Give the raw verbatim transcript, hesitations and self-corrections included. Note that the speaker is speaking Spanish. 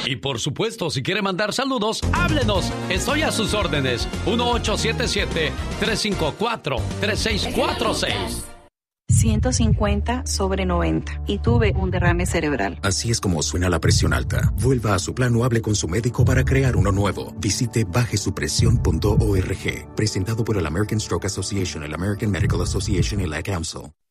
Y por supuesto, si quiere mandar saludos, háblenos. Estoy a sus órdenes. uno ocho siete siete, tres cinco cuatro, tres seis cuatro seis. ciento cincuenta sobre noventa y tuve un derrame cerebral. Así es como suena la presión alta. Vuelva a su plan o hable con su médico para crear uno nuevo. Visite baje su presión punto org. Presentado por el American Stroke Association, el American Medical Association y la Council.